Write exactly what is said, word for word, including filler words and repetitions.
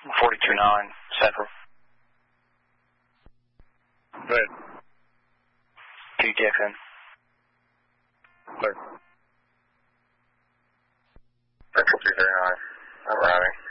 forty-two nine Central. Go ahead. T T X N. Clear. Central two thirty-nine. I'm routing.